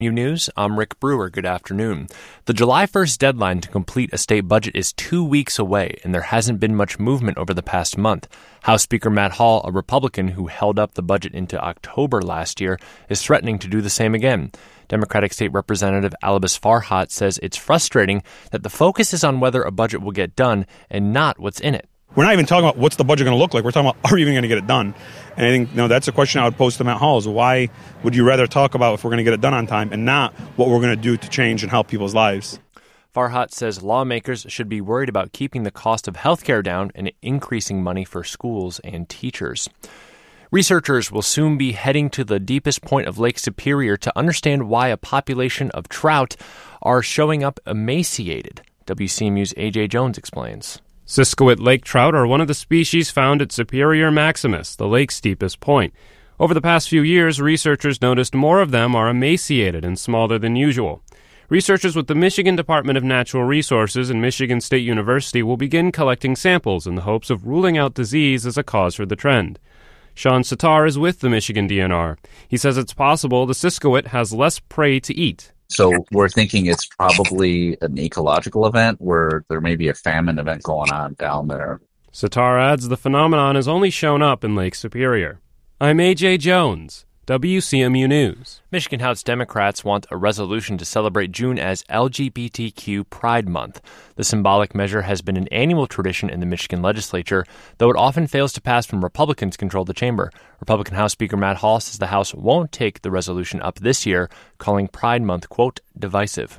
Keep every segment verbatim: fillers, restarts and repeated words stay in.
News, I'm Rick Brewer. Good afternoon. The July first deadline to complete a state budget is two weeks away, and there hasn't been much movement over the past month. House Speaker Matt Hall, a Republican who held up the budget into October last year, is threatening to do the same again. Democratic State Representative Alibis Farhat says it's frustrating that the focus is on whether a budget will get done and not what's in it. We're not even talking about what's the budget going to look like. We're talking about, are we even going to get it done? And I think, you know, that's a question I would pose to Matt Hall is why would you rather talk about if we're going to get it done on time and not what we're going to do to change and help people's lives? Farhat says lawmakers should be worried about keeping the cost of health care down and increasing money for schools and teachers. Researchers will soon be heading to the deepest point of Lake Superior to understand why a population of trout are showing up emaciated. W C M U's A J Jones explains. Siskiwit lake trout are one of the species found at Superior Maximus, the lake's deepest point. Over the past few years, researchers noticed more of them are emaciated and smaller than usual. Researchers with the Michigan Department of Natural Resources and Michigan State University will begin collecting samples in the hopes of ruling out disease as a cause for the trend. Sean Sitar is with the Michigan D N R. He says it's possible the Siskiwit has less prey to eat. So we're thinking it's probably an ecological event where there may be a famine event going on down there. Sitar adds the phenomenon has only shown up in Lake Superior. I'm A J Jones, W C M U News. Michigan House Democrats want a resolution to celebrate June as L G B T Q Pride Month. The symbolic measure has been an annual tradition in the Michigan legislature, though it often fails to pass when Republicans control the chamber. Republican House Speaker Matt Hall says the House won't take the resolution up this year, calling Pride Month, quote, divisive.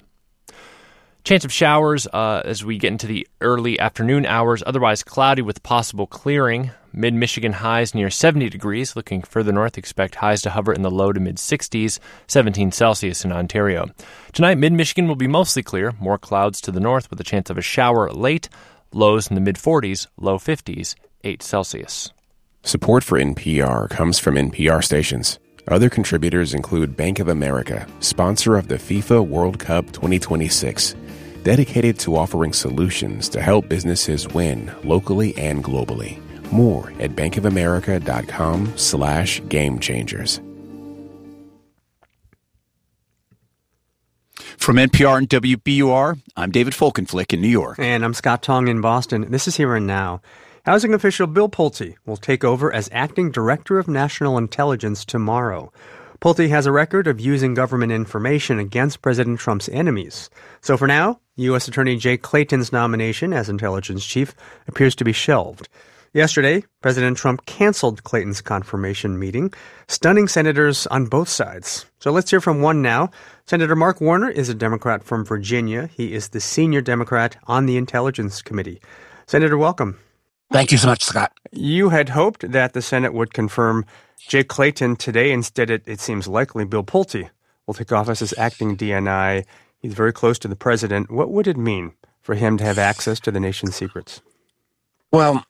Chance of showers uh, as we get into the early afternoon hours, otherwise cloudy with possible clearing. Mid-Michigan highs near seventy degrees. Looking further north, expect highs to hover in the low to mid-sixties, seventeen Celsius in Ontario. Tonight, mid-Michigan will be mostly clear. More clouds to the north with a chance of a shower late. Lows in the mid-forties, low fifties, eight Celsius. Support for N P R comes from N P R stations. Other contributors include Bank of America, sponsor of the FIFA World Cup twenty twenty-six, dedicated to offering solutions to help businesses win locally and globally. More at bankofamerica.com slash game changers. From N P R and W B U R, I'm David Folkenflik in New York. And I'm Scott Tong in Boston. This is Here and Now. Housing official Bill Pulte will take over as acting director of national intelligence tomorrow. Pulte has a record of using government information against President Trump's enemies. So for now, U S. Attorney Jay Clayton's nomination as intelligence chief appears to be shelved. Yesterday, President Trump canceled Clayton's confirmation meeting, stunning senators on both sides. So let's hear from one now. Senator Mark Warner is a Democrat from Virginia. He is the senior Democrat on the Intelligence Committee. Senator, welcome. Thank you so much, Scott. You had hoped that the Senate would confirm Jay Clayton today. Instead, it, it seems likely Bill Pulte will take office as acting D N I. He's very close to the president. What would it mean for him to have access to the nation's secrets? Well,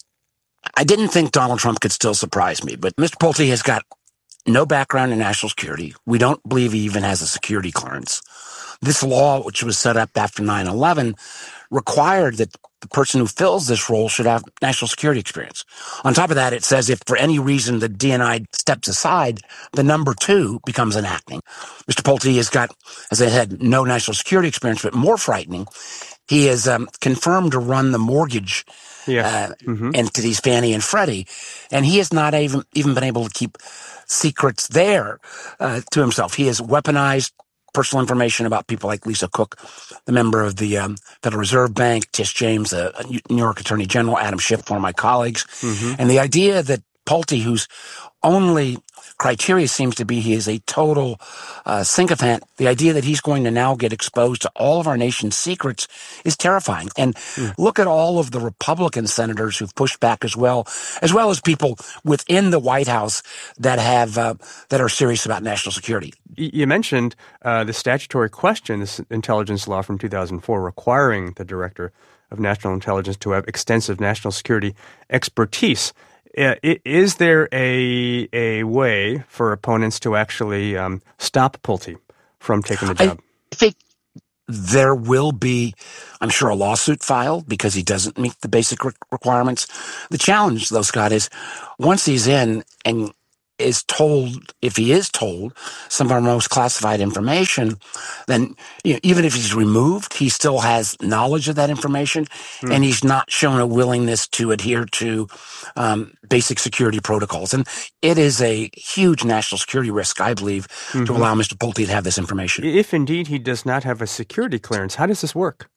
I didn't think Donald Trump could still surprise me, but Mister Pulte has got no background in national security. We don't believe he even has a security clearance. This law, which was set up after nine eleven, required that the person who fills this role should have national security experience. On top of that, it says if for any reason the D N I steps aside, the number two becomes enacting. Mister Pulte has got, as I said, no national security experience, but more frightening, he is um, confirmed to run the mortgage yeah. uh, mm-hmm. entities, Fannie and Freddie, and he has not even, even been able to keep secrets there uh, to himself. He has weaponized personal information about people like Lisa Cook, the member of the um, Federal Reserve Bank, Tish James, the New York Attorney General, Adam Schiff, one of my colleagues. Mm-hmm. And the idea that Pulte, whose only criteria seems to be he is a total uh, sycophant, the idea that he's going to now get exposed to all of our nation's secrets is terrifying. And mm. look at all of the Republican senators who've pushed back as well, as well as people within the White House that have uh, that are serious about national security. You mentioned uh, the statutory question, this intelligence law from two thousand four requiring the director of national intelligence to have extensive national security expertise. Uh, is there a a way for opponents to actually um, stop Pulte from taking the job? I think there will be, I'm sure, a lawsuit filed because he doesn't meet the basic re- requirements. The challenge, though, Scott, is once he's in and is told, if he is told, some of our most classified information, then you know, even if he's removed, he still has knowledge of that information, mm. and he's not shown a willingness to adhere to um, basic security protocols. And it is a huge national security risk, I believe, mm-hmm. to allow Mister Pulte to have this information. If indeed he does not have a security clearance, how does this work?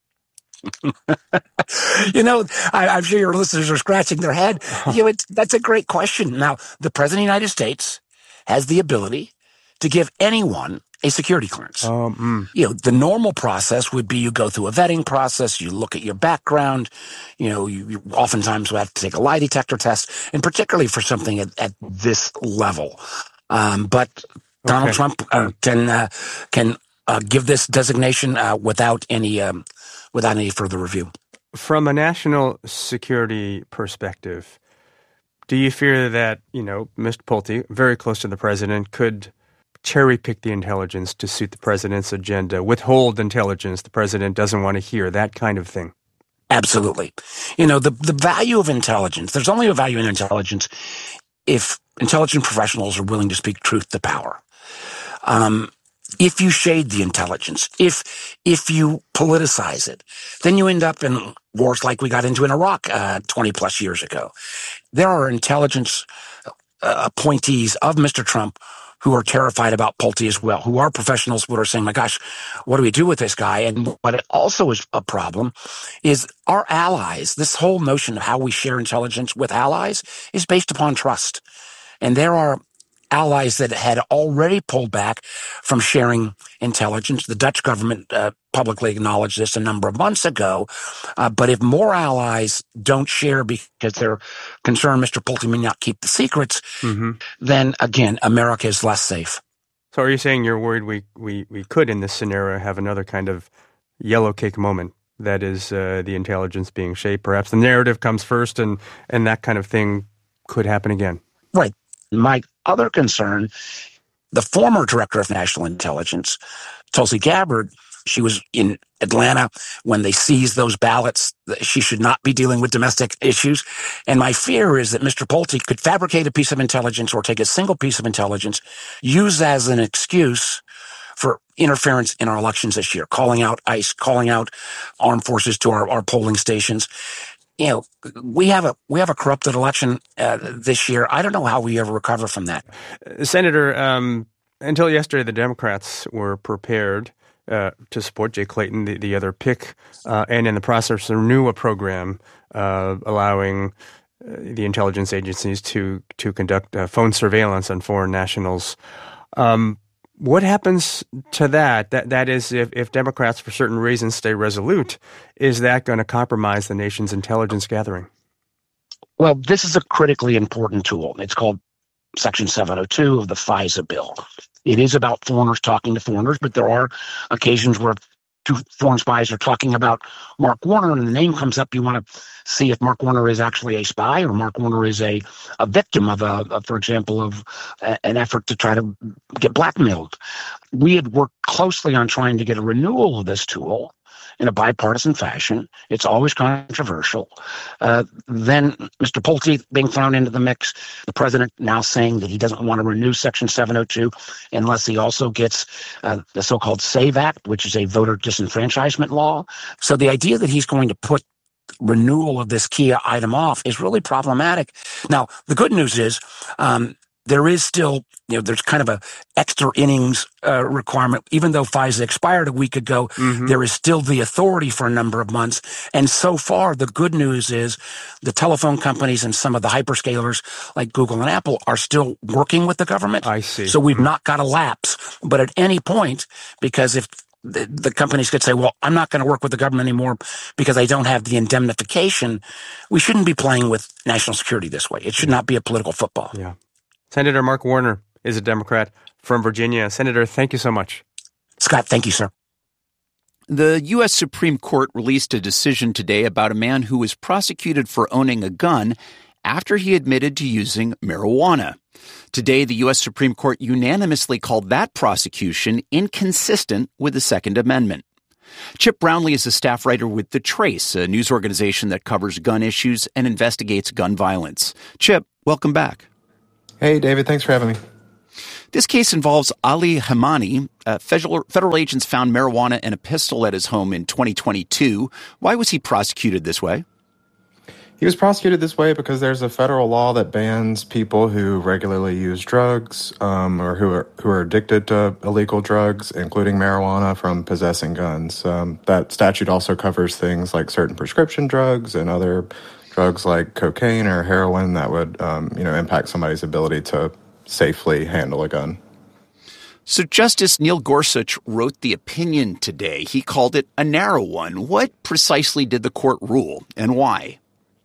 you know, I, I'm sure your listeners are scratching their head. You know, it's, that's a great question. Now, the President of the United States has the ability to give anyone a security clearance. Um, mm. You know, the normal process would be you go through a vetting process, you look at your background, you know, you, you oftentimes will have to take a lie detector test, and particularly for something at, at this level. Um, but Donald okay. Trump uh, can uh, can uh, give this designation uh, without any um, without any further review. From a national security perspective, do you fear that, you know, Mister Pulte, very close to the president, could cherry-pick the intelligence to suit the president's agenda, withhold intelligence the president doesn't want to hear, that kind of thing? Absolutely. You know, the, the value of intelligence, there's only a value in intelligence if intelligent professionals are willing to speak truth to power. Um, if you shade the intelligence, if if you politicize it, then you end up in wars like we got into in Iraq uh, twenty plus years ago. There are intelligence uh, appointees of Mister Trump who are terrified about Pulte as well, who are professionals who are saying, my gosh, what do we do with this guy? And what it also is a problem is our allies, this whole notion of how we share intelligence with allies is based upon trust. And there are allies that had already pulled back from sharing intelligence. The Dutch government uh, publicly acknowledged this a number of months ago. Uh, but if more allies don't share because they're concerned Mister Pulte may not keep the secrets, mm-hmm. then again, America is less safe. So are you saying you're worried we, we, we could, in this scenario, have another kind of yellow cake moment? That is uh, the intelligence being shaped. Perhaps the narrative comes first and, and that kind of thing could happen again. Right. My other concern, the former director of national intelligence, Tulsi Gabbard, she was in Atlanta when they seized those ballots. She should not be dealing with domestic issues. And my fear is that Mister Pulte could fabricate a piece of intelligence or take a single piece of intelligence, use as an excuse for interference in our elections this year, calling out ICE, calling out armed forces to our, our polling stations. You know, we have a we have a corrupted election uh, this year. I don't know how we ever recover from that. Uh, Senator, um, until yesterday, the Democrats were prepared uh, to support Jay Clayton, the, the other pick, uh, and in the process renew a program uh, allowing uh, the intelligence agencies to to conduct uh, phone surveillance on foreign nationals. Um, What happens to that? That that is, if, if Democrats, for certain reasons, stay resolute, is that going to compromise the nation's intelligence gathering? Well, this is a critically important tool. It's called Section seven oh two of the FISA bill. It is about foreigners talking to foreigners, but there are occasions where two foreign spies are talking about Mark Warner and the name comes up. You want to see if Mark Warner is actually a spy or Mark Warner is a, a victim of, a, of, for example, of a, an effort to try to get blackmailed. We had worked closely on trying to get a renewal of this tool in a bipartisan fashion. It's always controversial. Uh, then Mister Pulte being thrown into the mix, the president now saying that he doesn't want to renew Section seven oh two unless he also gets uh, the so-called SAVE Act, which is a voter disenfranchisement law. So the idea that he's going to put renewal of this key item off is really problematic. Now, the good news is um, there is still, you know, there's kind of a extra innings uh, requirement. Even though FISA expired a week ago, mm-hmm. there is still the authority for a number of months. And so far, the good news is the telephone companies and some of the hyperscalers like Google and Apple are still working with the government. I see. So we've not got a lapse. But at any point, because if the, the companies could say, well, I'm not going to work with the government anymore because I don't have the indemnification, we shouldn't be playing with national security this way. It should not be a political football. Yeah. Senator Mark Warner is a Democrat from Virginia. Senator, thank you so much. Scott, thank you, sir. The U S Supreme Court released a decision today about a man who was prosecuted for owning a gun after he admitted to using marijuana. Today, the U S Supreme Court unanimously called that prosecution inconsistent with the Second Amendment. Chip Brownlee is a staff writer with The Trace, a news organization that covers gun issues and investigates gun violence. Chip, welcome back. Hey, David. Thanks for having me. This case involves Ali Hamani. Uh, federal, federal agents found marijuana and a pistol at his home in twenty twenty-two. Why was he prosecuted this way? He was prosecuted this way because there's a federal law that bans people who regularly use drugs um, or who are who are addicted to illegal drugs, including marijuana, from possessing guns. Um, that statute also covers things like certain prescription drugs and other drugs like cocaine or heroin that would um, you know, impact somebody's ability to safely handle a gun. So Justice Neil Gorsuch wrote the opinion today. He called it a narrow one. What precisely did the court rule, and why?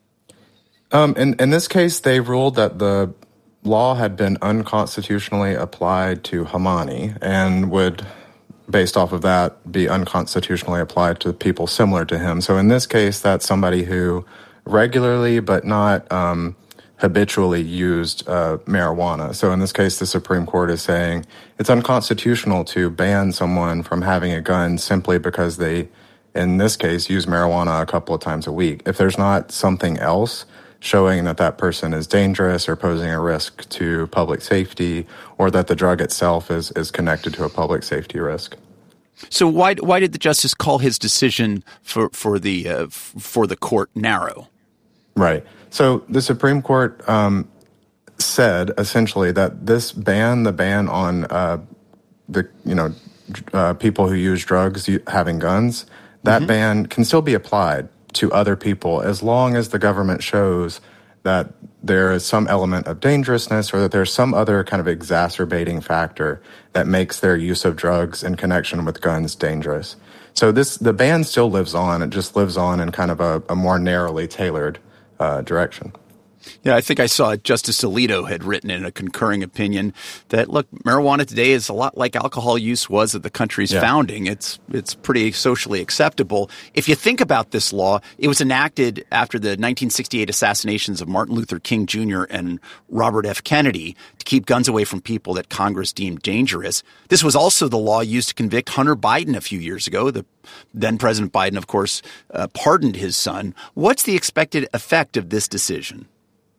Um, in, in this case, they ruled that the law had been unconstitutionally applied to Hamani and would, based off of that, be unconstitutionally applied to people similar to him. So in this case, that's somebody who regularly but not um, habitually used uh, marijuana. So in this case, the Supreme Court is saying it's unconstitutional to ban someone from having a gun simply because they, in this case, use marijuana a couple of times a week. If there's not something else showing that that person is dangerous or posing a risk to public safety, or that the drug itself is, is connected to a public safety risk. So why why did the justice call his decision for for the uh, for the court narrow? Right. So the Supreme Court um, said essentially that this ban, the ban on uh, the you know uh, people who use drugs having guns, that mm-hmm. ban can still be applied to other people as long as the government shows that there is some element of dangerousness or that there's some other kind of exacerbating factor that makes their use of drugs in connection with guns dangerous. So this the ban still lives on. It just lives on in kind of a, a more narrowly tailored uh, direction. Yeah, I think I saw Justice Alito had written in a concurring opinion that, look, marijuana today is a lot like alcohol use was at the country's yeah. founding. It's it's pretty socially acceptable. If you think about this law, it was enacted after the nineteen sixty-eight assassinations of Martin Luther King Junior and Robert F. Kennedy to keep guns away from people that Congress deemed dangerous. This was also the law used to convict Hunter Biden a few years ago. The then President Biden, of course, uh, pardoned his son. What's the expected effect of this decision?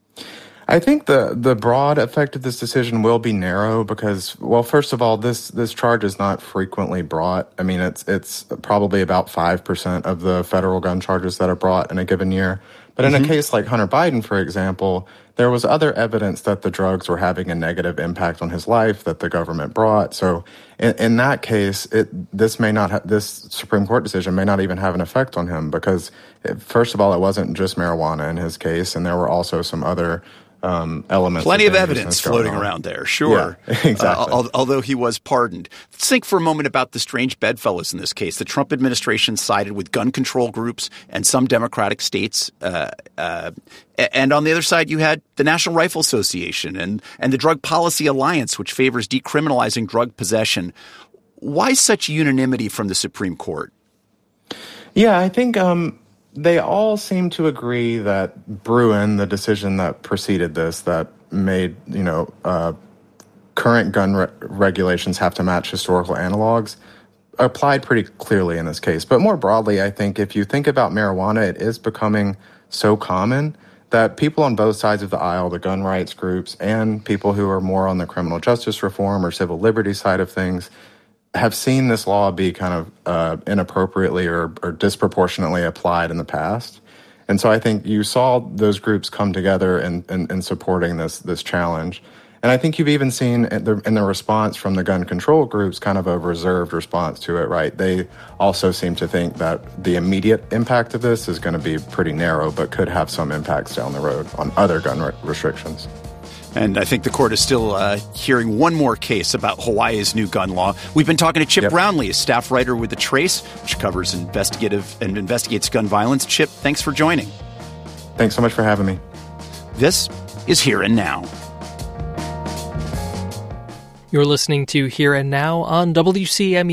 I think the, the broad effect of this decision will be narrow because, well, first of all, this, this charge is not frequently brought. I mean, it's it's probably about five percent of the federal gun charges that are brought in a given year. But in mm-hmm. a case like Hunter Biden, for example, there was other evidence that the drugs were having a negative impact on his life that the government brought. So in, in that case, it this may not ha- this Supreme Court decision may not even have an effect on him because, it, first of all, it wasn't just marijuana in his case, and there were also some other Um, elements. Plenty of, of evidence floating on. around there, sure. Yeah, exactly. Uh, although he was pardoned. Let's think for a moment about the strange bedfellows in this case. The Trump administration sided with gun control groups and some Democratic states. Uh, uh, and on the other side, you had the National Rifle Association and, and the Drug Policy Alliance, which favors decriminalizing drug possession. Why such unanimity from the Supreme Court? Yeah, I think um, they all seem to agree that Bruen, the decision that preceded this, that made, you know, uh, current gun re- regulations have to match historical analogs, applied pretty clearly in this case. But more broadly, I think if you think about marijuana, it is becoming so common that people on both sides of the aisle, the gun rights groups and people who are more on the criminal justice reform or civil liberties side of things, have seen this law be kind of uh, inappropriately or, or disproportionately applied in the past. And so I think you saw those groups come together in, in, in supporting this this challenge. And I think you've even seen in the, in the response from the gun control groups kind of a reserved response to it, right? They also seem to think that the immediate impact of this is going to be pretty narrow, but could have some impacts down the road on other gun re- restrictions. And I think the court is still uh, hearing one more case about Hawaii's new gun law. We've been talking to Chip yep. Brownlee, a staff writer with The Trace, which covers investigative and investigates gun violence. Chip, thanks for joining. Thanks so much for having me. This is Here and Now. You're listening to Here and Now on W C M U.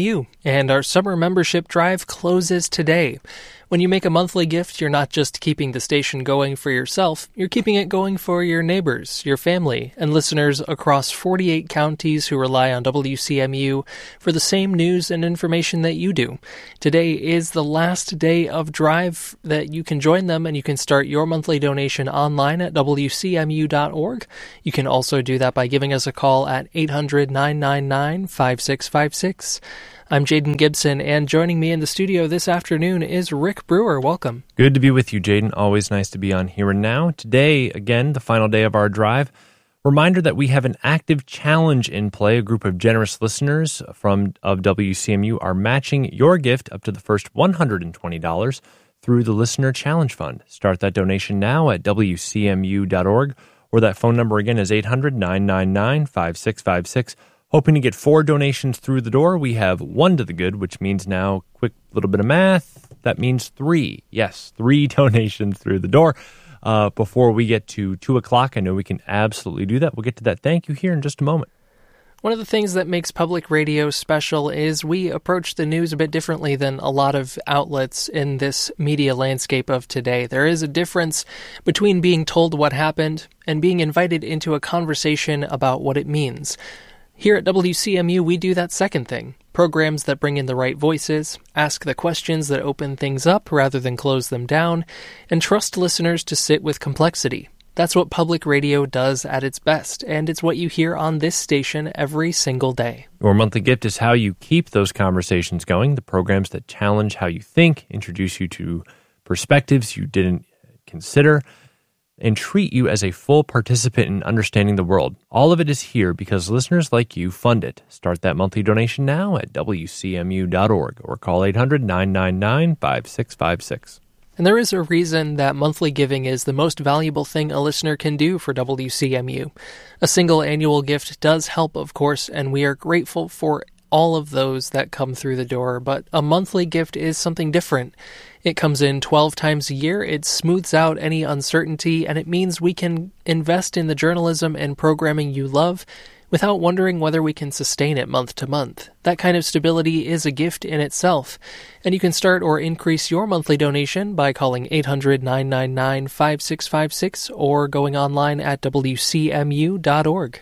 And our summer membership drive closes today. When you make a monthly gift, you're not just keeping the station going for yourself, you're keeping it going for your neighbors, your family, and listeners across forty-eight counties who rely on W C M U for the same news and information that you do. Today is the last day of drive that you can join them, and you can start your monthly donation online at W C M U dot org. You can also do that by giving us a call at eight hundred, nine nine nine, five six five six. I'm Jaden Gibson, and joining me in the studio this afternoon is Rick Brewer. Welcome. Good to be with you, Jaden. Always nice to be on Here and Now. Today, again, the final day of our drive. Reminder that we have an active challenge in play. A group of generous listeners from of W C M U are matching your gift up to the first one hundred twenty dollars through the Listener Challenge Fund. Start that donation now at W C M U dot org, or that phone number again is eight hundred, nine nine nine, five six five six. Hoping to get four donations through the door. We have one to the good, which means now, quick little bit of math, that means three. Yes, three donations through the door. Uh, before we get to two o'clock, I know we can absolutely do that. We'll get to that thank you here in just a moment. One of the things that makes public radio special is we approach the news a bit differently than a lot of outlets in this media landscape of today. There is a difference between being told what happened and being invited into a conversation about what it means. Here at W C M U, we do that second thing. Programs that bring in the right voices, ask the questions that open things up rather than close them down, and trust listeners to sit with complexity. That's what public radio does at its best, and it's what you hear on this station every single day. Your monthly gift is how you keep those conversations going, the programs that challenge how you think, introduce you to perspectives you didn't consider, and treat you as a full participant in understanding the world. All of it is here because listeners like you fund it. Start that monthly donation now at W C M U dot org or call eight hundred, nine nine nine, five six five six. And there is a reason that monthly giving is the most valuable thing a listener can do for W C M U. A single annual gift does help, of course, and we are grateful for all of those that come through the door, but a monthly gift is something different. It comes in twelve times a year, it smooths out any uncertainty, and it means we can invest in the journalism and programming you love without wondering whether we can sustain it month to month. That kind of stability is a gift in itself, and you can start or increase your monthly donation by calling eight hundred, nine nine nine, five six five six or going online at W C M U dot org.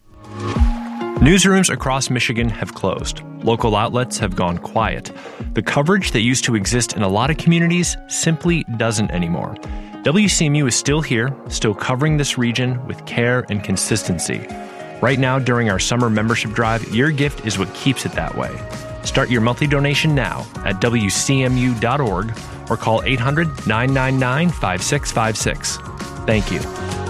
Newsrooms across Michigan have closed. Local outlets have gone quiet. The coverage that used to exist in a lot of communities simply doesn't anymore. W C M U is still here, still covering this region with care and consistency. Right now, during our summer membership drive, your gift is what keeps it that way. Start your monthly donation now at W C M U dot org or call eight hundred, nine nine nine, five six five six. Thank you.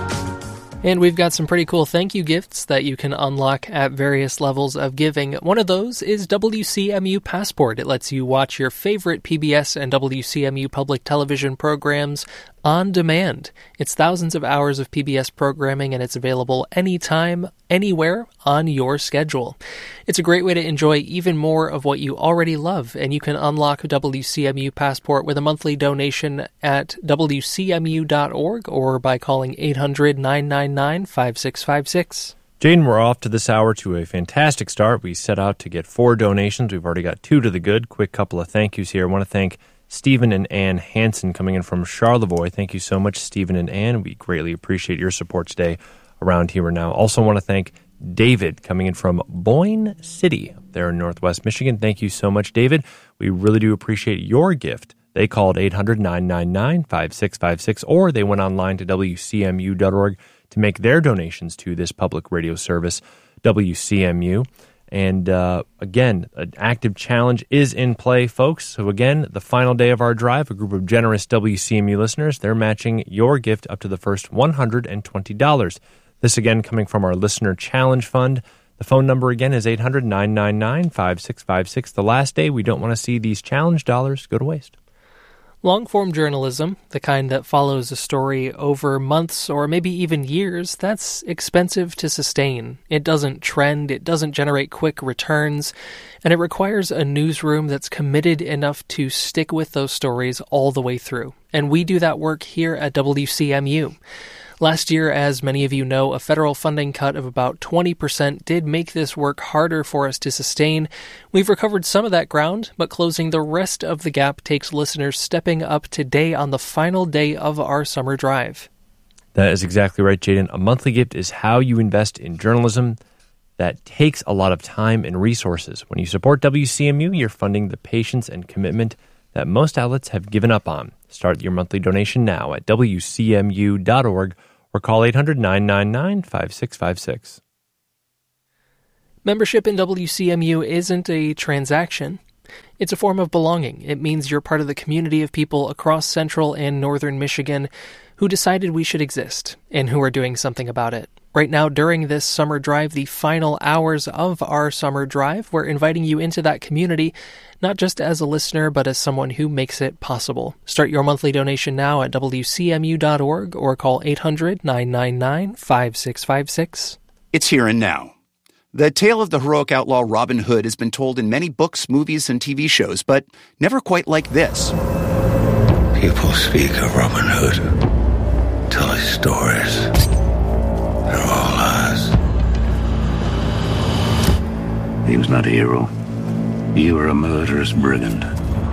And we've got some pretty cool thank you gifts that you can unlock at various levels of giving. One of those is W C M U Passport. It lets you watch your favorite P B S and W C M U public television programs on demand. It's thousands of hours of P B S programming, and it's available anytime, anywhere, on your schedule. It's a great way to enjoy even more of what you already love, and you can unlock W C M U Passport with a monthly donation at W C M U dot org or by calling eight hundred, nine nine nine, five six five six. Jaden, we're off to this hour to a fantastic start. We set out to get four donations. We've already got two to the good. Quick couple of thank yous here. I want to thank Stephen and Ann Hansen coming in from Charlevoix. Thank you so much, Stephen and Ann. We greatly appreciate your support today around Here and Now. Also want to thank David coming in from Boyne City there in Northwest Michigan. Thank you so much, David. We really do appreciate your gift. They called eight hundred, nine nine nine, five six five six, or they went online to W C M U dot org to make their donations to this public radio service, W C M U. And uh, again, an active challenge is in play, folks. So again, the final day of our drive, a group of generous W C M U listeners, they're matching your gift up to the first one hundred twenty dollars. This again coming from our Listener Challenge Fund. The phone number again is eight hundred, nine nine nine, five six five six. The last day, we don't want to see these challenge dollars go to waste. Long-form journalism, the kind that follows a story over months or maybe even years, that's expensive to sustain. It doesn't trend, it doesn't generate quick returns, and it requires a newsroom that's committed enough to stick with those stories all the way through. And we do that work here at W C M U. Last year, as many of you know, a federal funding cut of about twenty percent did make this work harder for us to sustain. We've recovered some of that ground, but closing the rest of the gap takes listeners stepping up today on the final day of our summer drive. That is exactly right, Jaden. A monthly gift is how you invest in journalism. That takes a lot of time and resources. When you support W C M U, you're funding the patience and commitment that most outlets have given up on. Start your monthly donation now at W C M U dot org or call eight hundred, nine nine nine, five six five six. Membership in W C M U isn't a transaction. It's a form of belonging. It means you're part of the community of people across central and northern Michigan who decided we should exist and who are doing something about it. Right now, during this summer drive, the final hours of our summer drive, we're inviting you into that community, not just as a listener, but as someone who makes it possible. Start your monthly donation now at W C M U dot org or call eight hundred, nine nine nine, five six five six. It's here and now. The tale of the heroic outlaw Robin Hood has been told in many books, movies, and T V shows, but never quite like this. People speak of Robin Hood, tell his stories. They're all lies. He was not a hero. You were a murderous brigand.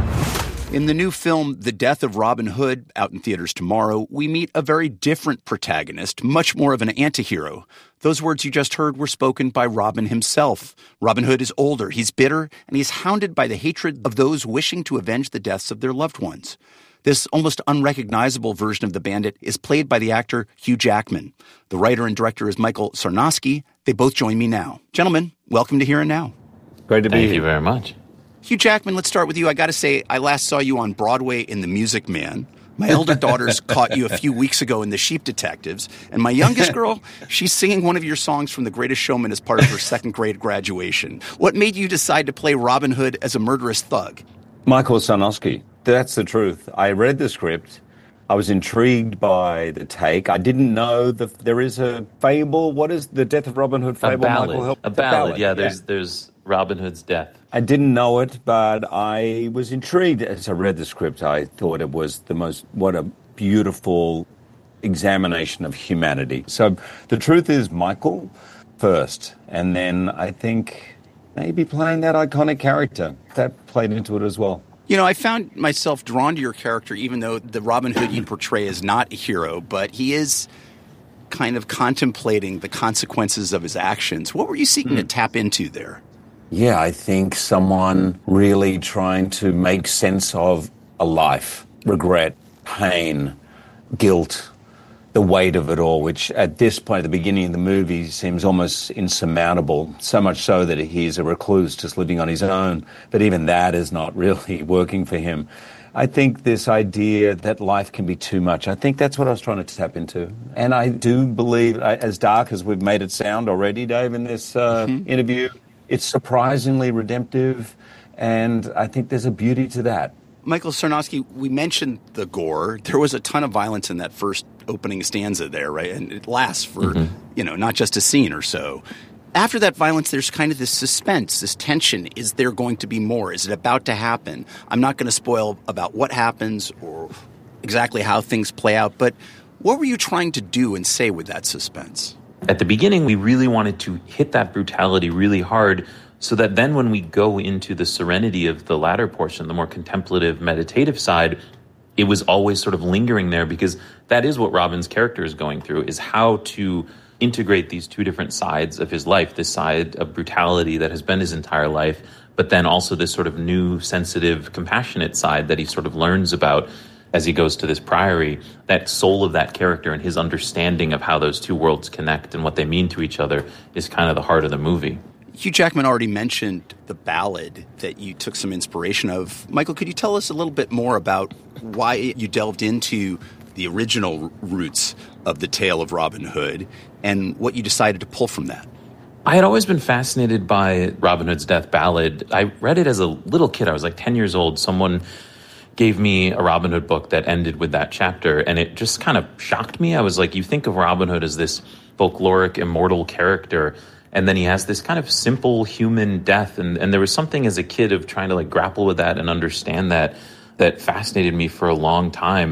In the new film, The Death of Robin Hood, out in theaters tomorrow, we meet a very different protagonist, much more of an antihero. Those words you just heard were spoken by Robin himself. Robin Hood is older, he's bitter, and he's hounded by the hatred of those wishing to avenge the deaths of their loved ones. This almost unrecognizable version of the bandit is played by the actor Hugh Jackman. The writer and director is Michael Sarnoski. They both join me now. Gentlemen, welcome to Here and Now. Great to be here. Thank you very much. Hugh Jackman, let's start with you. I got to say, I last saw you on Broadway in The Music Man. My elder daughters caught you a few weeks ago in The Sheep Detectives. And my youngest girl, she's singing one of your songs from The Greatest Showman as part of her second grade graduation. What made you decide to play Robin Hood as a murderous thug? Michael Sarnoski. That's the truth. I read the script. I was intrigued by the take. I didn't know that there is a fable. What is The Death of Robin Hood fable? A ballad. Michael, help. A ballad. ballad. Yeah, there's yeah. there's Robin Hood's death. I didn't know it, but I was intrigued. As I read the script, I thought it was the most, what a beautiful examination of humanity. So the truth is Michael first, and then I think maybe playing that iconic character. That played into it as well. You know, I found myself drawn to your character, even though the Robin Hood you portray is not a hero, but he is kind of contemplating the consequences of his actions. What were you seeking mm. to tap into there? Yeah, I think someone really trying to make sense of a life, regret, pain, guilt, the weight of it all, which at this point, at the beginning of the movie, seems almost insurmountable, so much so that he's a recluse just living on his own. But even that is not really working for him. I think this idea that life can be too much, I think that's what I was trying to tap into. And I do believe, as dark as we've made it sound already, Dave, in this uh, mm-hmm. interview, it's surprisingly redemptive, and I think there's a beauty to that. Michael Sarnoski, we mentioned the gore. There was a ton of violence in that first opening stanza there, right? And it lasts for, mm-hmm. you know, not just a scene or so. After that violence, there's kind of this suspense, this tension. Is there going to be more? Is it about to happen? I'm not going to spoil about what happens or exactly how things play out, but what were you trying to do and say with that suspense? At the beginning, we really wanted to hit that brutality really hard so that then when we go into the serenity of the latter portion, the more contemplative, meditative side, it was always sort of lingering there, because that is what Robin's character is going through, is how to integrate these two different sides of his life, this side of brutality that has been his entire life, but then also this sort of new, sensitive, compassionate side that he sort of learns about as he goes to this priory. That soul of that character and his understanding of how those two worlds connect and what they mean to each other is kind of the heart of the movie. Hugh Jackman already mentioned the ballad that you took some inspiration of. Michael, could you tell us a little bit more about why you delved into the original roots of the tale of Robin Hood and what you decided to pull from that? I had always been fascinated by Robin Hood's Death ballad. I read it as a little kid. I was like ten years old. Someone gave me a Robin Hood book that ended with that chapter, and it just kind of shocked me. I was like, you think of Robin Hood as this folkloric, immortal character, and then he has this kind of simple human death. And, and there was something as a kid of trying to like grapple with that and understand that that fascinated me for a long time.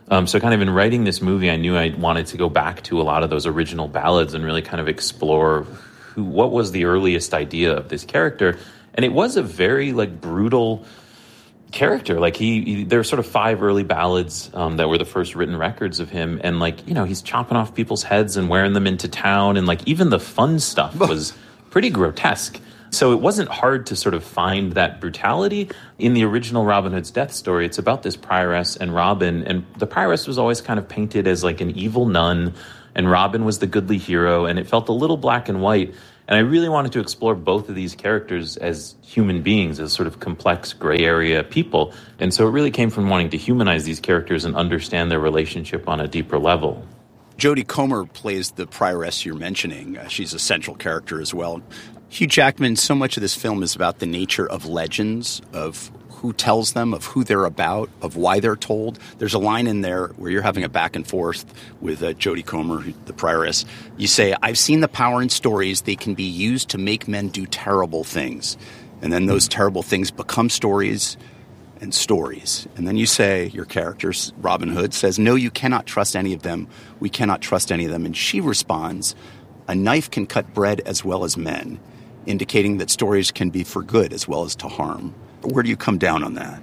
Um, so kind of in writing this movie, I knew I wanted to go back to a lot of those original ballads and really kind of explore who, what was the earliest idea of this character. And it was a very like brutal character. Like he, he there were sort of five early ballads um, that were the first written records of him. And like, you know, he's chopping off people's heads and wearing them into town. And like even the fun stuff was pretty grotesque. So it wasn't hard to sort of find that brutality. In the original Robin Hood's death story, it's about this prioress and Robin, and the prioress was always kind of painted as like an evil nun, and Robin was the goodly hero, and it felt a little black and white. And I really wanted to explore both of these characters as human beings, as sort of complex gray area people. And so it really came from wanting to humanize these characters and understand their relationship on a deeper level. Jodie Comer plays the prioress you're mentioning. Uh, she's a central character as well. Hugh Jackman, so much of this film is about the nature of legends, of who tells them, of who they're about, of why they're told. There's a line in there where you're having a back and forth with uh, Jodie Comer, the prioress. You say, I've seen the power in stories. They can be used to make men do terrible things. And then those terrible things become stories and stories. And then you say, your character, Robin Hood, says, no, you cannot trust any of them. We cannot trust any of them. And she responds, a knife can cut bread as well as men, indicating that stories can be for good as well as to harm. Where do you come down on that?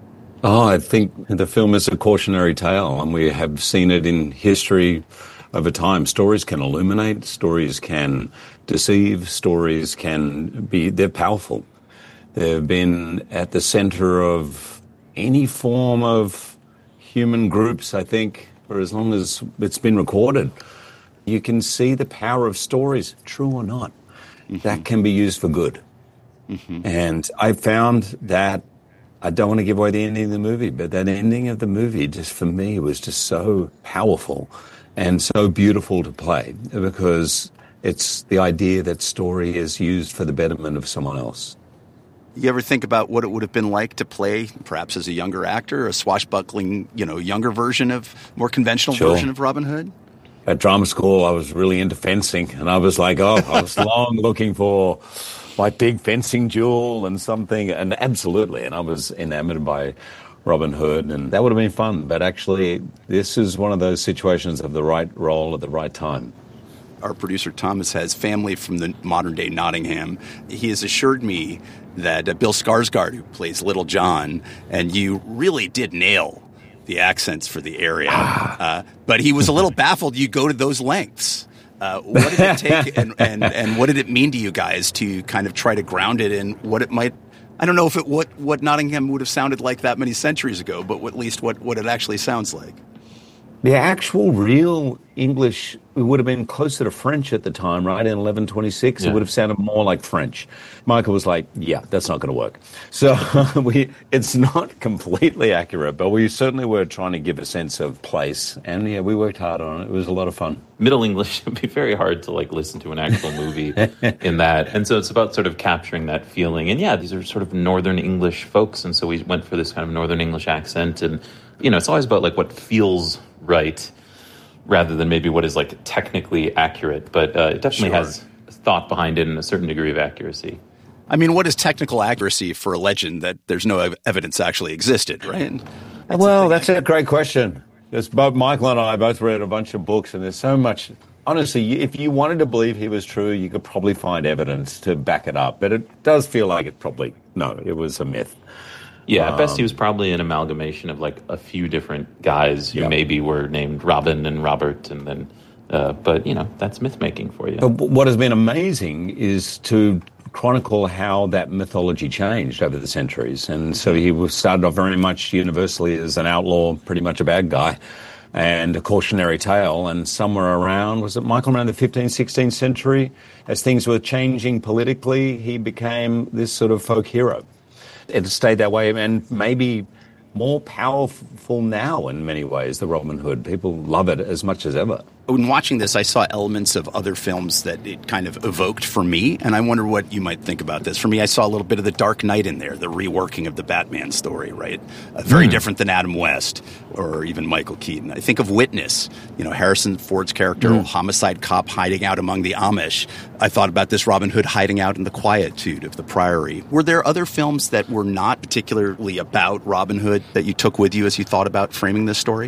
Oh, I think the film is a cautionary tale, and we have seen it in history over time. Stories can illuminate, stories can deceive, stories can be, they're powerful. They've been at the center of any form of human groups, I think, for as long as it's been recorded. You can see the power of stories, true or not. Mm-hmm. That can be used for good. Mm-hmm. And I found that, I don't want to give away the ending of the movie, but that ending of the movie just for me was just so powerful and so beautiful to play, because it's the idea that story is used for the betterment of someone else. You ever think about what it would have been like to play, perhaps as a younger actor, a swashbuckling, you know, younger version of, more conventional Sure. version of Robin Hood? At drama school, I was really into fencing, and I was like, oh, I was long looking for my big fencing duel and something, and absolutely, and I was enamored by Robin Hood, and that would have been fun. But actually, this is one of those situations of the right role at the right time. Our producer, Thomas, has family from the modern-day Nottingham. He has assured me that uh, Bill Skarsgård, who plays Little John, and you really did nail the accents for the area. Uh, but he was a little baffled you go to those lengths. Uh, what did it take, and, and, and what did it mean to you guys to kind of try to ground it in what it might, I don't know if it what, what Nottingham would have sounded like that many centuries ago, but at least what, what it actually sounds like. The actual real English, it would have been closer to French at the time, right? In eleven twenty-six, yeah. It would have sounded more like French. Michael was like, yeah, that's not going to work. So we, it's not completely accurate, but we certainly were trying to give a sense of place. And yeah, we worked hard on it. It was a lot of fun. Middle English would be very hard to like listen to an actual movie in that. And so it's about sort of capturing that feeling. And yeah, these are sort of Northern English folks. And so we went for this kind of Northern English accent. And, you know, it's always about like what feels right rather than maybe what is like technically accurate. But uh, it definitely Sure. has thought behind it and a certain degree of accuracy. I mean, what is technical accuracy for a legend that there's no ev- evidence actually existed, right? That's well, that's a great question. Because both Michael and I both read a bunch of books, and there's so much. Honestly, if you wanted to believe he was true, you could probably find evidence to back it up. But it does feel like it probably, no, it was a myth. Yeah, at best Um, he was probably an amalgamation of like a few different guys who Yeah. maybe were named Robin and Robert, and then, uh, but you know, that's myth making for you. But what has been amazing is to chronicle how that mythology changed over the centuries. And so he was started off very much universally as an outlaw, pretty much a bad guy, and a cautionary tale. And somewhere around, was it Michael, around the fifteenth, sixteenth century, as things were changing politically, he became this sort of folk hero. It stayed that way, and maybe more powerful now in many ways, the Robin Hood. People love it as much as ever. When watching this, I saw elements of other films that it kind of evoked for me, and I wonder what you might think about this. For me, I saw a little bit of The Dark Knight in there, the reworking of the Batman story, right? Uh, very Mm. different than Adam West or even Michael Keaton. I think of Witness, you know, Harrison Ford's character, Mm. a homicide cop hiding out among the Amish. I thought about this Robin Hood hiding out in the quietude of the Priory. Were there other films that were not particularly about Robin Hood that you took with you as you thought about framing this story?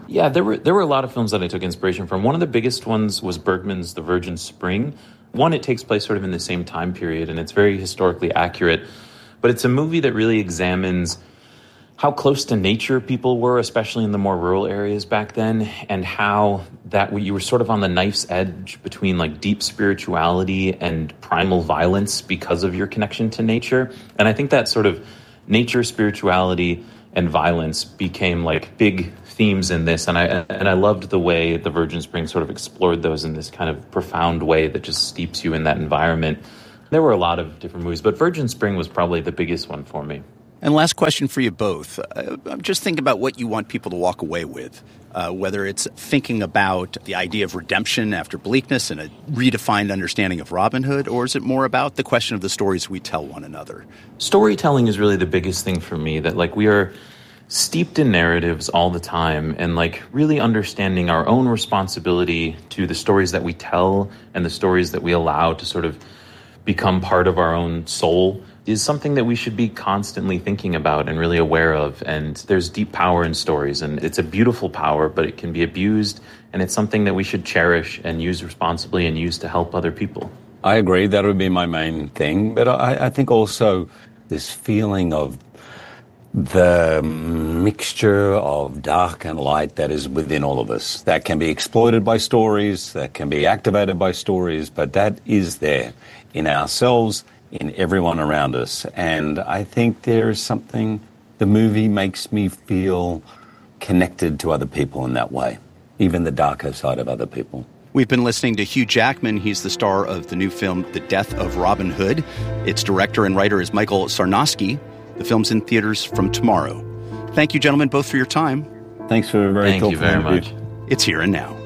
Yeah, there were there were a lot of films that I took inspiration from. One of the biggest ones was Bergman's The Virgin Spring. One, it takes place sort of in the same time period, and it's very historically accurate. But it's a movie that really examines how close to nature people were, especially in the more rural areas back then, and how that you were sort of on the knife's edge between like deep spirituality and primal violence because of your connection to nature. And I think that sort of nature, spirituality, and violence became like big themes in this, and I and I loved the way The Virgin Spring sort of explored those in this kind of profound way that just steeps you in that environment. There were a lot of different movies, but Virgin Spring was probably the biggest one for me. And last question for you both. Uh, just think about what you want people to walk away with, uh, whether it's thinking about the idea of redemption after bleakness and a redefined understanding of Robin Hood, or is it more about the question of the stories we tell one another? Storytelling is really the biggest thing for me, that like we are steeped in narratives all the time, and like really understanding our own responsibility to the stories that we tell and the stories that we allow to sort of become part of our own soul is something that we should be constantly thinking about and really aware of. And there's deep power in stories, and it's a beautiful power, but it can be abused, and it's something that we should cherish and use responsibly and use to help other people. I agree, that would be my main thing, but I, I think also this feeling of the mixture of dark and light that is within all of us, that can be exploited by stories, that can be activated by stories, but that is there in ourselves, in everyone around us. And I think there is something, the movie makes me feel connected to other people in that way, even the darker side of other people. We've been listening to Hugh Jackman. He's the star of the new film, The Death of Robin Hood. Its director and writer is Michael Sarnowski. The film's in theaters from tomorrow. Thank you, gentlemen, both for your time. Thanks for a very Thank you very much. It's Here and Now.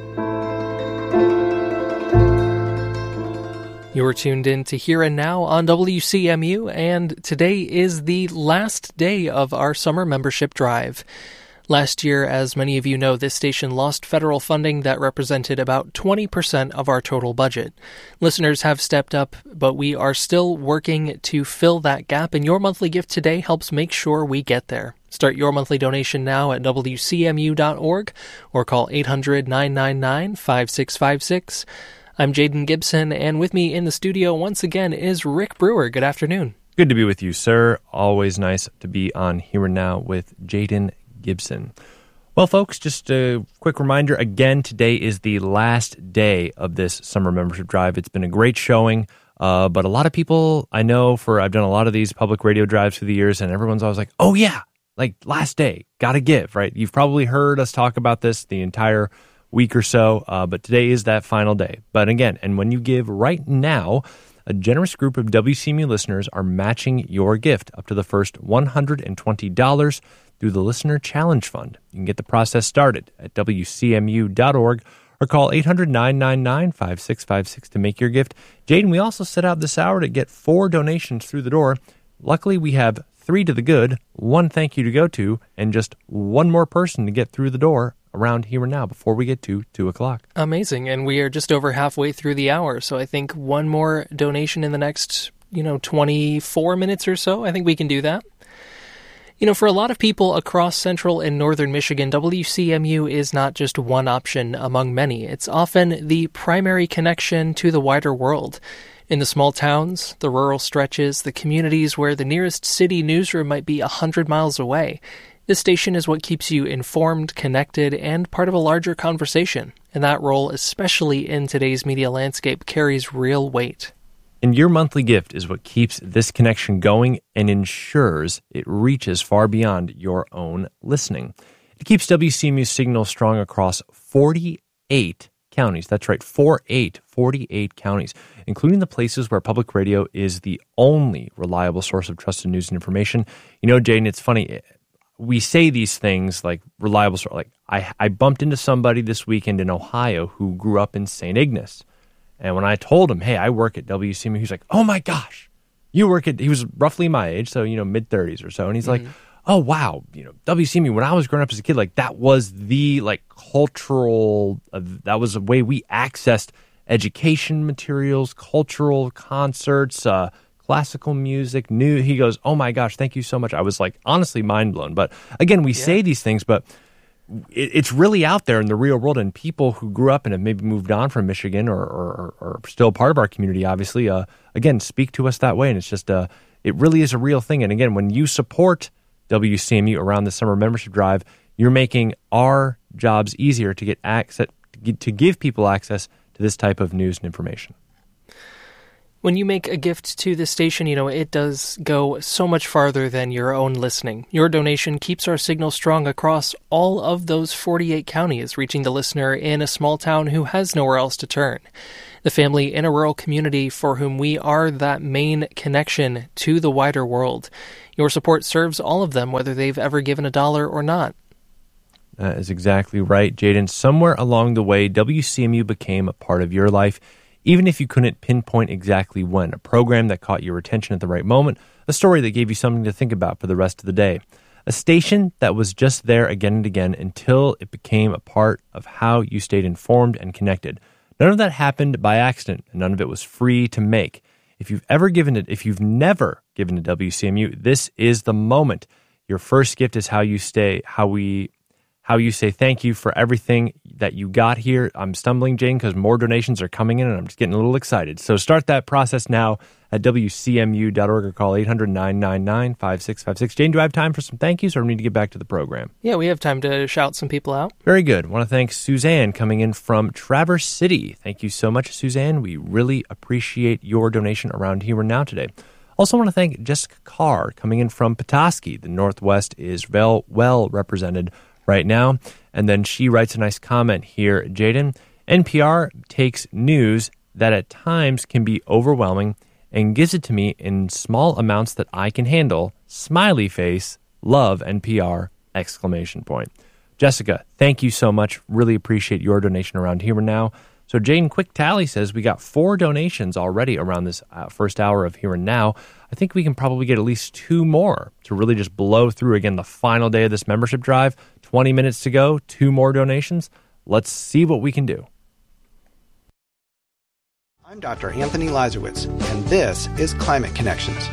You're tuned in to Here and Now on W C M U, and today is the last day of our summer membership drive. Last year, as many of you know, this station lost federal funding that represented about twenty percent of our total budget. Listeners have stepped up, but we are still working to fill that gap, and your monthly gift today helps make sure we get there. Start your monthly donation now at W C M U dot org or call eight hundred, nine nine nine, five six five six. I'm Jaden Gibson, and with me in the studio once again is Rick Brewer. Good afternoon. Good to be with you, sir. Always nice to be on Here and Now with Jaden Gibson. Well, folks, just a quick reminder. Again, today is the last day of this summer membership drive. It's been a great showing, uh, but a lot of people I know, for I've done a lot of these public radio drives through the years, and everyone's always like, oh yeah, like last day, got to give, right? You've probably heard us talk about this the entire week or so, uh, but today is that final day. But again, and when you give right now, a generous group of W C M U listeners are matching your gift up to the first one hundred twenty dollars through the Listener Challenge Fund. You can get the process started at W C M U dot org or call eight hundred, nine nine nine, five six five six to make your gift. Jaden, we also set out this hour to get four donations through the door. Luckily, we have three to the good, one thank you to go to, and just one more person to get through the door around Here and Now before we get to two o'clock. Amazing. And we are just over halfway through the hour, so I think one more donation in the next, you know, twenty-four minutes or so. I think we can do that. You know, for a lot of people across central and northern Michigan, W C M U is not just one option among many. It's often the primary connection to the wider world. In the small towns, the rural stretches, the communities where the nearest city newsroom might be one hundred miles away, this station is what keeps you informed, connected, and part of a larger conversation. And that role, especially in today's media landscape, carries real weight. And your monthly gift is what keeps this connection going and ensures it reaches far beyond your own listening. It keeps W C M U's signal strong across forty-eight counties. That's right, forty-eight, forty-eight counties, including the places where public radio is the only reliable source of trusted news and information. You know, Jaden, it's funny. We say these things like reliable source. Like I, I bumped into somebody this weekend in Ohio who grew up in Saint Ignace. And when I told him, hey, I work at W C M U, he was like, oh my gosh, you work at, he was roughly my age, so, you know, mid-thirties or so. And he's mm-hmm. like, oh, wow, you know, W C M U, when I was growing up as a kid, like that was the like cultural, uh, that was the way we accessed education materials, cultural concerts, uh, classical music, new. He goes, oh my gosh, thank you so much. I was like honestly mind blown. But again, we yeah. say these things, but it, it's really out there in the real world, and people who grew up and have maybe moved on from Michigan or, or, or still part of our community, obviously, uh, again, speak to us that way. And it's just, uh, it really is a real thing. And again, when you support W C M U around the summer membership drive, you're making our jobs easier to get access, to give people access to this type of news and information. When you make a gift to the station, you know, it does go so much farther than your own listening. Your donation keeps our signal strong across all of those forty-eight counties, reaching the listener in a small town who has nowhere else to turn. The family in a rural community for whom we are that main connection to the wider world. Your support serves all of them, whether they've ever given a dollar or not. That is exactly right, Jaden. Somewhere along the way, W C M U became a part of your life, even if you couldn't pinpoint exactly when. A program that caught your attention at the right moment, a story that gave you something to think about for the rest of the day. A station that was just there again and again until it became a part of how you stayed informed and connected. None of that happened by accident, and none of it was free to make. If you've ever given it, if you've never given to W C M U, this is the moment. Your first gift is how you stay, how we... how you say thank you for everything that you got here. I'm stumbling, Jane, because more donations are coming in, and I'm just getting a little excited. So start that process now at W C M U dot org or call eight hundred, nine nine nine, five six five six. Jane, do I have time for some thank yous, or do we need to get back to the program? Yeah, we have time to shout some people out. Very good. I want to thank Suzanne coming in from Traverse City. Thank you so much, Suzanne. We really appreciate your donation around here and now today. Also want to thank Jessica Carr coming in from Petoskey. The Northwest is well, well represented right now. And then she writes a nice comment here, Jaden. N P R takes news that at times can be overwhelming and gives it to me in small amounts that I can handle. Smiley face, love N P R, exclamation point. Jessica, thank you so much. Really appreciate your donation around here and now. So Jaden Quick Tally says we got four donations already around this uh, first hour of Here and Now. I think we can probably get at least two more to really just blow through, again, the final day of this membership drive. twenty minutes to go, two more donations. Let's see what we can do. I'm Doctor Anthony Lazarowitz, and this is Climate Connections.